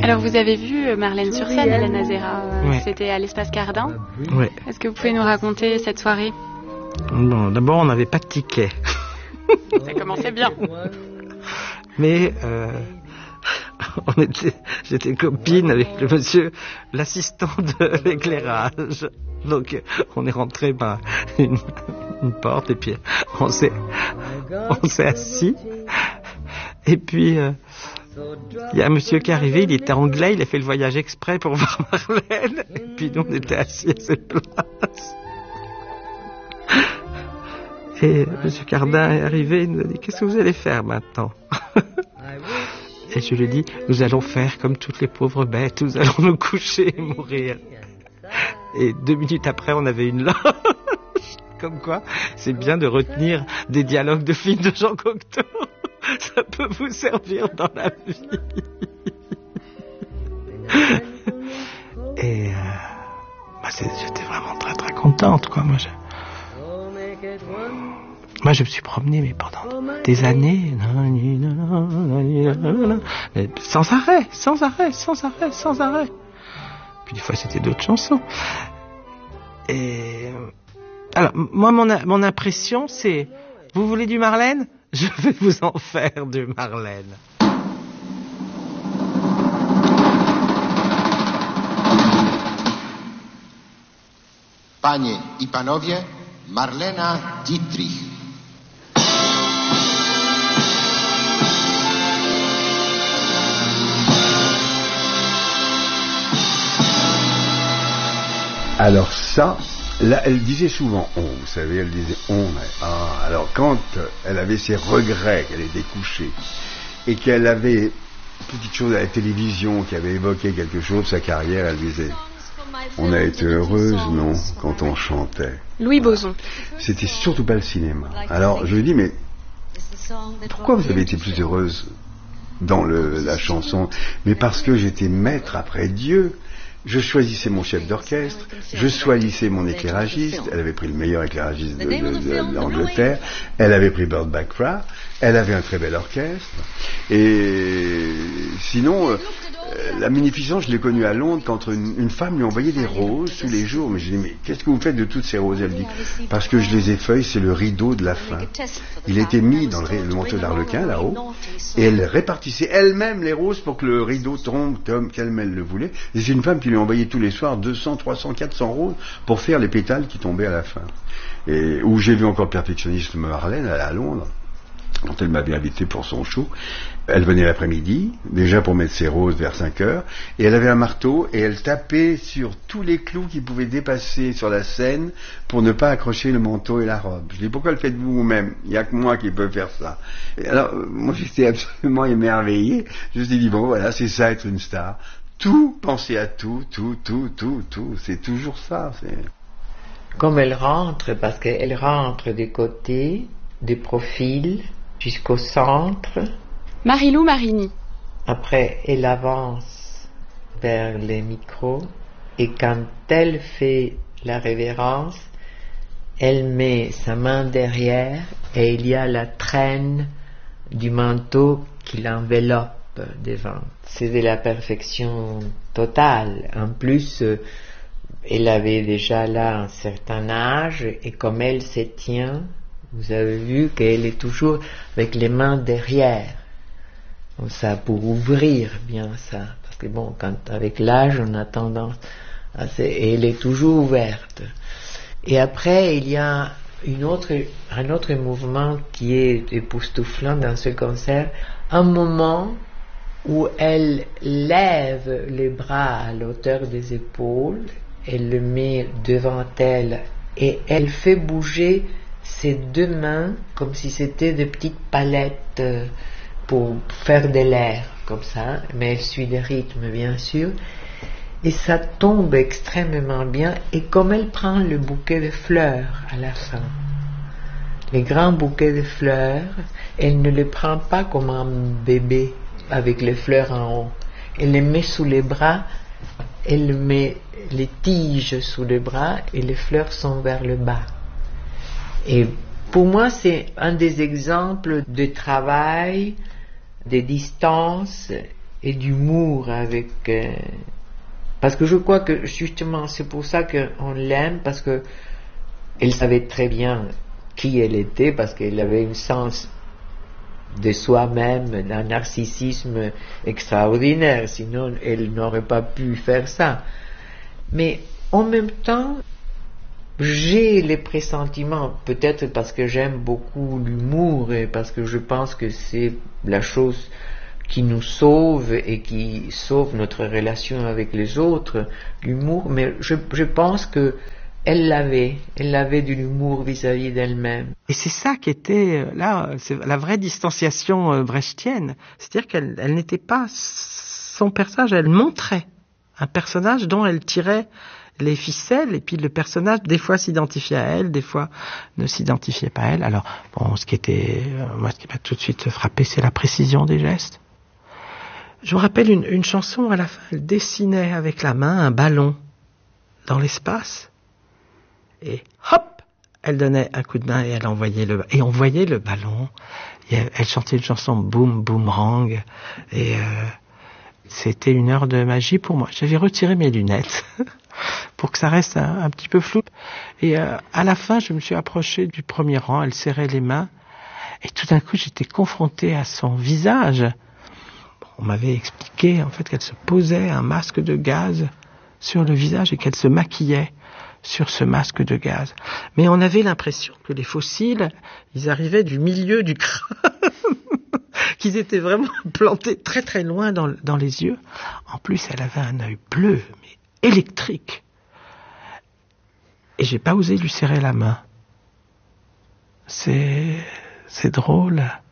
Alors vous avez vu Marlène sur scène, Hélène Azera, Ouais. c'était à l'Espace Cardin. Oui. Est-ce que vous pouvez nous raconter cette soirée? Bon, d'abord, on n'avait pas de ticket. Ça commençait bien. Mais j'étais copine avec le monsieur, l'assistant de l'éclairage. Donc on est rentré par une porte et puis on s'est assis. Et puis il y a un monsieur qui est arrivé, il était anglais, il a fait le voyage exprès pour voir Marlène. Et puis nous on était assis à cette place. Et monsieur Cardin est arrivé, il nous a dit: qu'est-ce que vous allez faire maintenant? Et je lui ai dit: nous allons faire comme toutes les pauvres bêtes, nous allons nous coucher et mourir. Et 2 minutes après, on avait une loge. Comme quoi, c'est bien de retenir des dialogues de films de Jean Cocteau. Ça peut vous servir dans la vie. Et j'étais vraiment très très contente, quoi. Moi, je me suis promené, mais pendant des années, mais sans arrêt. Puis des fois, c'était d'autres chansons. Et alors, moi, mon impression, c'est: vous voulez du Marlène? Je vais vous en faire du Marlène. Panie i panowie, Marlena Dietrich. Alors ça, là, elle disait souvent on, vous savez, elle disait on. Alors quand elle avait ses regrets, qu'elle était couchée, et qu'elle avait une petite chose à la télévision qui avait évoqué quelque chose de sa carrière, elle disait: on a été heureuse, non, quand on chantait. Louis Boson. C'était surtout pas le cinéma. Alors je lui dis: mais pourquoi vous avez été plus heureuse dans la chanson? Mais parce que j'étais maître après Dieu. Je choisissais mon chef d'orchestre, je choisissais mon éclairagiste. Elle avait pris le meilleur éclairagiste de l'Angleterre, elle avait pris Burt Bacharach, elle avait un très bel orchestre. Et sinon, la Munificence, je l'ai connue à Londres quand une femme lui envoyait des roses tous les jours. Mais je lui dis: mais qu'est-ce que vous faites de toutes ces roses? Elle dit: parce que je les effeuille, c'est le rideau de la fin. Il était mis dans le manteau d'Arlequin là-haut, et elle répartissait elle-même les roses pour que le rideau tombe comme qu'elle-même le voulait. Et c'est une femme qui lui envoyait tous les soirs 200, 300, 400 roses pour faire les pétales qui tombaient à la fin. Et où j'ai vu encore le perfectionniste Marlène à Londres, quand elle m'avait invité pour son show. Elle venait l'après-midi, déjà pour mettre ses roses vers 5 heures, et elle avait un marteau, et elle tapait sur tous les clous qui pouvaient dépasser sur la scène pour ne pas accrocher le manteau et la robe. Je dis: pourquoi le faites-vous vous-même? Il n'y a que moi qui peux faire ça. Et alors, moi j'étais absolument émerveillé. Je me suis dit: bon voilà, c'est ça être une star. Tout, penser à tout, c'est toujours ça. Comme elle rentre, parce qu'elle rentre des côtés, des profils, jusqu'au centre. Marilou Marini. Après, elle avance vers les micros, et quand elle fait la révérence, elle met sa main derrière, et il y a la traîne du manteau qui l'enveloppe devant. C'est de la perfection totale. En plus, elle avait déjà là un certain âge, et comme elle se tient, vous avez vu qu'elle est toujours avec les mains derrière, comme ça, pour ouvrir bien ça, parce que bon, avec l'âge on a tendance et elle est toujours ouverte. Et après il y a un autre mouvement qui est époustouflant dans ce concert, un moment où elle lève les bras à l'auteur des épaules, elle le met devant elle, et elle fait bouger ses 2 mains comme si c'était des petites palettes pour faire de l'air, comme ça, mais elle suit le rythme bien sûr, et ça tombe extrêmement bien. Et comme elle prend le bouquet de fleurs à la fin, les grands bouquets de fleurs, elle ne les prend pas comme un bébé avec les fleurs en haut, elle les met sous les bras, elle met les tiges sous les bras et les fleurs sont vers le bas. Et pour moi, c'est un des exemples de travail, de distance et d'humour avec... parce que je crois que justement c'est pour ça qu'on l'aime, parce que elle savait très bien qui elle était, parce qu'elle avait un sens de soi-même, d'un narcissisme extraordinaire, sinon elle n'aurait pas pu faire ça. Mais en même temps, j'ai les pressentiments, peut-être parce que j'aime beaucoup l'humour et parce que je pense que c'est la chose qui nous sauve et qui sauve notre relation avec les autres, l'humour, mais je pense que elle l'avait de l'humour vis-à-vis d'elle-même. Et c'est ça qui était, là, c'est la vraie distanciation brechtienne. C'est-à-dire qu'elle n'était pas son personnage, elle montrait un personnage dont elle tirait les ficelles, et puis le personnage, des fois, s'identifiait à elle, des fois, ne s'identifiait pas à elle. Alors, bon, ce qui m'a tout de suite frappé, c'est la précision des gestes. Je me rappelle une chanson, à la fin, elle dessinait avec la main un ballon dans l'espace, et hop, elle donnait un coup de main et elle envoyait et on voyait le ballon, et elle chantait une chanson Boom Boomerang, et c'était une heure de magie pour moi. J'avais retiré mes lunettes pour que ça reste un petit peu flou. Et à la fin, je me suis approché du premier rang, elle serrait les mains, et tout d'un coup, j'étais confronté à son visage. On m'avait expliqué, en fait, qu'elle se posait un masque de gaz sur le visage et qu'elle se maquillait sur ce masque de gaz. Mais on avait l'impression que les fossiles, ils arrivaient du milieu du crâne, qu'ils étaient vraiment plantés très très loin dans les yeux. En plus, elle avait un œil bleu, mais électrique. Et j'ai pas osé lui serrer la main. C'est drôle.